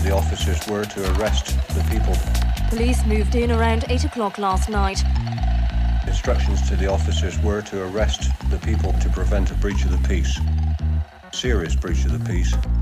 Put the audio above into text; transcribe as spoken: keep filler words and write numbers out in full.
the officers were to arrest the people. Police moved in around eight o'clock last night. Instructions to the officers were to arrest the people to prevent a breach of the peace. Serious breach of the peace.